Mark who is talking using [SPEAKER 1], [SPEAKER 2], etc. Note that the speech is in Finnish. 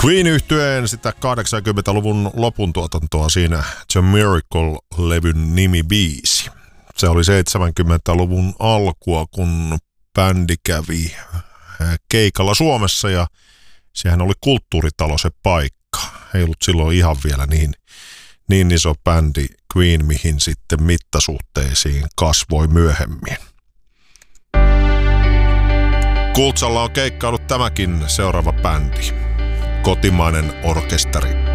[SPEAKER 1] Queen-yhtyeen sitä 80-luvun lopun tuotantoa siinä The Miracle-levyn nimibiisi. Se oli 70-luvun alkua, kun bändi kävi keikalla Suomessa ja sehän oli kulttuuritalo se paikka. Ei ollut silloin ihan vielä niin iso bändi Queen, mihin sitten mittasuhteisiin kasvoi myöhemmin. Kultsalla on keikkaillut tämäkin seuraava bändi. Kotimainen orkesteri.